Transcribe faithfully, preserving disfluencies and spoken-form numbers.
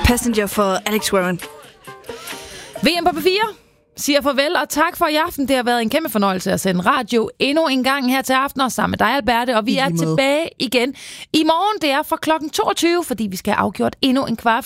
Passenger for Alex Warren. V M på P fire siger farvel og tak for i aften. Det har været en kæmpe fornøjelse at sende radio endnu en gang her til aften, og sammen med dig, Alberte. Og vi er tilbage igen i morgen. Det er fra klokken toogtyve, fordi vi skal have afgjort endnu en kvart